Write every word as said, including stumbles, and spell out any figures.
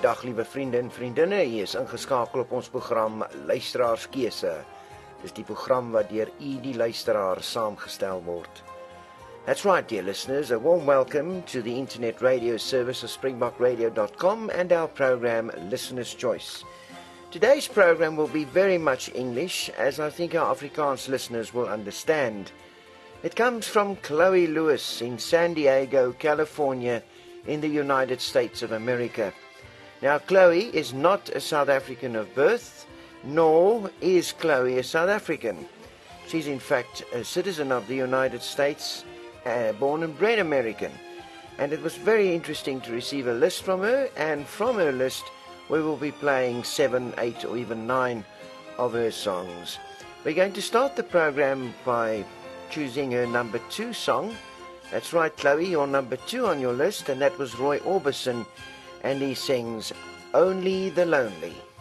Goeiedag liewe vriende en vriendinne, u is ingeskakel op ons program Luisteraarskeuse. Dis die program wat deur u die luisteraar saamgestel word. That's right, dear listeners, a warm welcome to the internet radio service of springbok radio dot com and our program Listener's Choice. Today's program will be very much English, as I think our Afrikaans listeners will understand. It comes from Chloe Lewis in San Diego, California, in the United States of America. Now, Chloe is not a South African of birth, nor is Chloe a South African. She's in fact a citizen of the United States, uh, born and bred American. And it was very interesting to receive a list from her, and from her list we will be playing seven, eight or even nine of her songs. We're going to start the program by choosing her number two song. That's right, Chloe, you're number two on your list, and that was Roy Orbison, and he sings Only the Lonely.